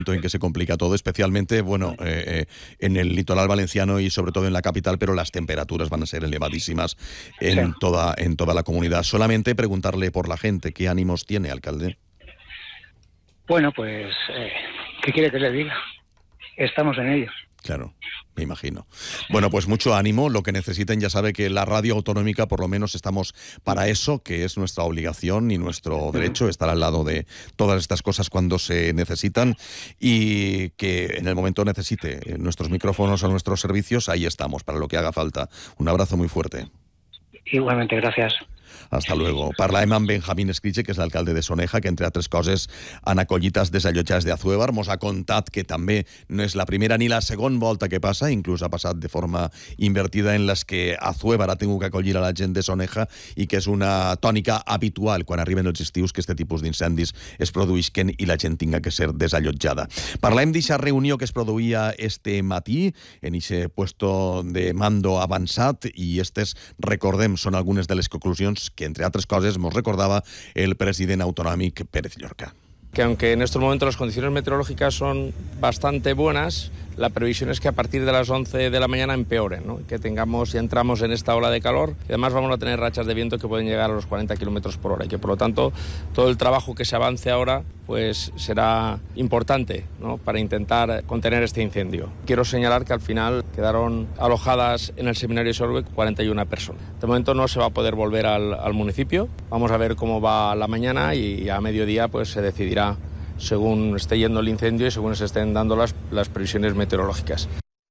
en que se complica todo, especialmente, en el litoral valenciano y sobre todo en la capital, pero las temperaturas van a ser elevadísimas en toda la comunidad. Solamente preguntarle por la gente, ¿qué ánimos tiene, alcalde? Bueno, pues, ¿qué quiere que le diga? Estamos en ello. Claro, me imagino. Bueno, pues mucho ánimo. Lo que necesiten, ya sabe que la radio autonómica, por lo menos estamos para eso, que es nuestra obligación y nuestro derecho, estar al lado de todas estas cosas cuando se necesitan, y que en el momento necesite nuestros micrófonos o nuestros servicios, ahí estamos, para lo que haga falta. Un abrazo muy fuerte. Igualmente, gracias. Hasta luego. Parlàvem amb Benjamín Escriche, que és l'alcalde de Soneja, que entre altres coses han acollit els desallotjats d'Azuévar. Mos ha contat que també no és la primera ni la segona volta que passa, inclús ha passat de forma invertida en les que Azuévar ha tingut que acollir a la gent de Soneja, i que és una tònica habitual quan arriben els estius que aquest tipus d'incendis es produïsquen i la gent tinga que ser desallotjada. Parlem d'aquesta reunió que es produïa este matí en aquest puesto de mando avançat, i estes, recordem, són algunes de les conclusions que, entre otras cosas, nos recordaba el presidente autonómico Pérez Llorca. Que aunque en estos momentos las condiciones meteorológicas son bastante buenas, la previsión es que a partir de las 11 de la mañana empeoren, ¿no? Que tengamos y entramos en esta ola de calor, y además vamos a tener rachas de viento que pueden llegar a los 40 kilómetros por hora, y que por lo tanto todo el trabajo que se avance ahora pues será importante, ¿no? Para intentar contener este incendio. Quiero señalar que al final quedaron alojadas en el seminario Sorbe 41 personas. De momento no se va a poder volver al municipio. Vamos a ver cómo va la mañana, y a mediodía pues se decidirá según esté yendo el incendio y según se estén dando las previsiones meteorológicas.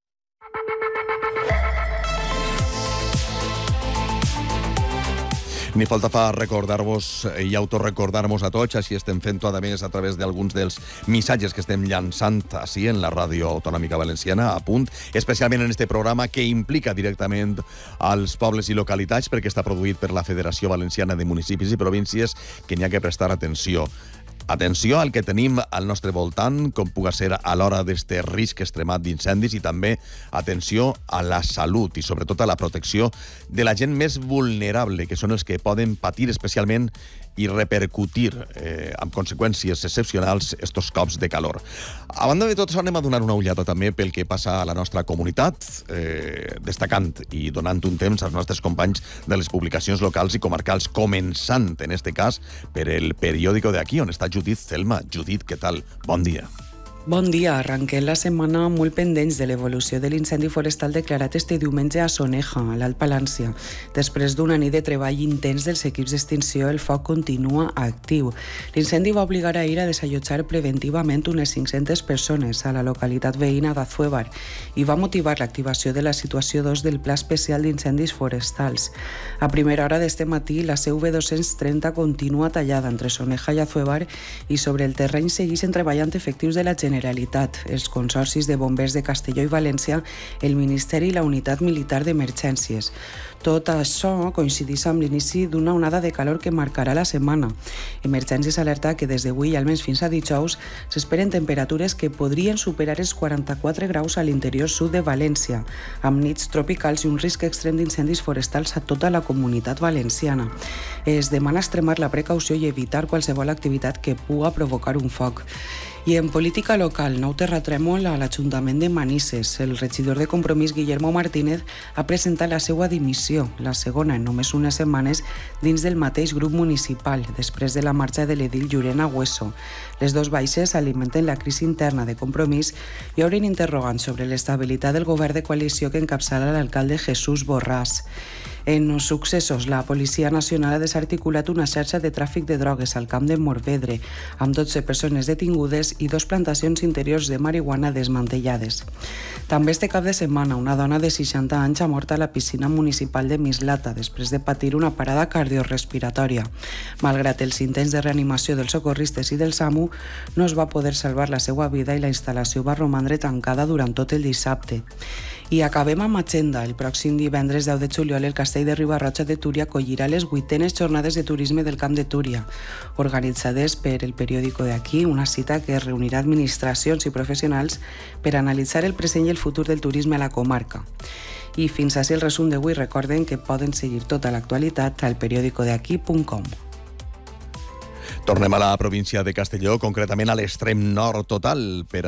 Ni falta fa recordar-vos i autorrecordar-nos a tots, així estem fent-ho, a més, a través d'alguns dels missatges que estem llançant així en la ràdio autonòmica valenciana, a punt, especialment en este programa que implica directament als pobles i localitats, perquè està produït per la Federació Valenciana de Municipis i Províncies, que n'hi ha que prestar atenció. Atenció al que tenim al nostre voltant, com puga ser a l'hora d'este risc extremat d'incendis, i també atenció a la salut i sobretot a la protecció de la gent més vulnerable, que són els que poden patir especialment i repercutir amb conseqüències excepcionals estos cops de calor. A banda de tot això, anem a donar una ullada també pel que passa a la nostra comunitat, destacant i donant un temps als nostres companys de les publicacions locals i comarcals, començant, en este cas, per el periòdico d'Aquí, on està Judit Celma. Judit, què tal? Bon dia. Bon dia. Arrenquem la setmana molt pendents de l'evolució de l'incendi forestal declarat este diumenge a Soneja, a l'Alt Palància. Després d'una nit de treball intens dels equips d'extinció, el foc continua actiu. L'incendi va obligar ahir a desallotjar preventivament unes 500 persones a la localitat veïna d'Azuévar i va motivar l'activació de la situació 2 del Pla Especial d'Incendis Forestals. A primera hora d'este matí, la CV230 continua tallada entre Soneja i Azuévar, i sobre el terreny segueixen treballant efectius de la Generalitat, els consorcis de bombers de Castelló i València, el Ministeri i la Unitat Militar d'Emergències. Tot això coincideix amb l'inici d'una onada de calor que marcarà la setmana. Emergències alerta que des d'avui, almenys fins a dijous, s'esperen temperatures que podrien superar els 44 graus a l'interior sud de València, amb nits tropicals i un risc extrem d'incendis forestals a tota la comunitat valenciana. Es demana extremar la precaució i evitar qualsevol activitat que puga provocar un foc. I en política local, nou terratrèmol a l'Ajuntament de Manises. El regidor de Compromís, Guillermo Martínez, ha presentat la seva dimissió, la segona en només unes setmanes, dins del mateix grup municipal, després de la marxa de l'edil Llurena Hueso. Les dos baixes alimenten la crisi interna de Compromís i obren interrogants sobre l'estabilitat del govern de coalició que encapçala l'alcalde Jesús Borràs. En els successos, la Policia Nacional ha desarticulat una xarxa de tràfic de drogues al camp de Morvedre, amb 12 persones detingudes i 2 plantacions interiors de marihuana desmantellades. També este cap de setmana, una dona de 60 anys ha mort a la piscina municipal de Mislata després de patir una parada cardiorrespiratòria. Malgrat els intents de reanimació dels socorristes i del SAMU, no es va poder salvar la seva vida i la instal·lació va romandre tancada durant tot el dissabte. I acabem amb agenda. El pròxim divendres 10 de juliol el Castell de Riba-roja de Túria acollirà les 8enes jornades de turisme del Camp de Túria, organitzades per el periòdico d'Aquí, una cita que reunirà administracions i professionals per analitzar el present i el futur del turisme a la comarca. I fins així el resum d'avui. Recorden que poden seguir tota l'actualitat al periodicodeaquí.com. Tornem a la província de Castelló, concretament a l'extrem nord total, per